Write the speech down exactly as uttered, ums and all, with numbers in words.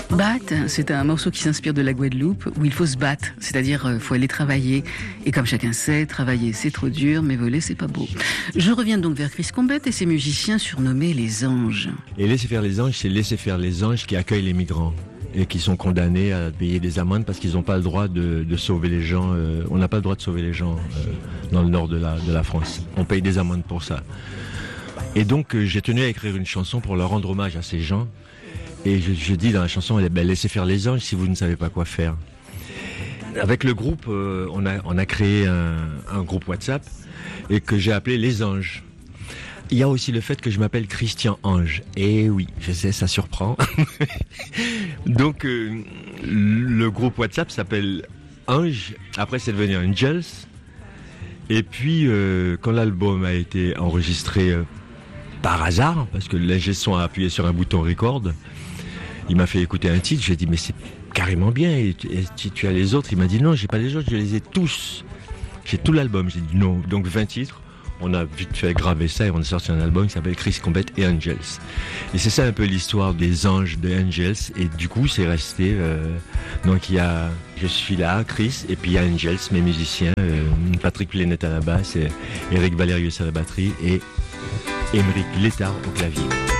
Bat, c'est un morceau qui s'inspire de la Guadeloupe, où il faut se battre, c'est-à-dire il faut aller travailler. Et comme chacun sait, travailler c'est trop dur, mais voler c'est pas beau. Je reviens donc vers Chris Combet et ses musiciens surnommés les Anges. Et laisser faire les anges, c'est laisser faire les anges qui accueillent les migrants et qui sont condamnés à payer des amendes parce qu'ils n'ont pas le droit de, de sauver les gens. Euh, on n'a pas le droit de sauver les gens euh, dans le nord de la, de la France. On paye des amendes pour ça. Et donc euh, j'ai tenu à écrire une chanson pour leur rendre hommage à ces gens. Et je, je dis dans la chanson, eh ben, laissez faire les anges si vous ne savez pas quoi faire. Avec le groupe, euh, on, a, on a créé un, un groupe WhatsApp et que j'ai appelé Les Anges. Il y a aussi le fait que je m'appelle Christian Ange. Et oui, je sais, ça surprend. Donc, euh, le groupe WhatsApp s'appelle Ange. Après, c'est devenu Angels. Et puis, euh, quand l'album a été enregistré euh, par hasard, parce que l'ingé son a appuyé sur un bouton record, il m'a fait écouter un titre. J'ai dit, mais c'est carrément bien. Et tu, et tu, tu as les autres? Il m'a dit, non, j'ai pas les autres, je les ai tous. J'ai tout l'album. J'ai dit, non. Donc, vingt titres. On a vite fait graver ça et on a sorti un album qui s'appelle Chris Combet et Angels. Et c'est ça un peu l'histoire des anges de Angels. Et du coup, c'est resté. Euh, donc il y a, je suis là, Chris, et puis il y a Angels, mes musiciens, euh, Patrick Plénette à la basse, et Eric Valerius à la batterie et Émeric Létard au clavier.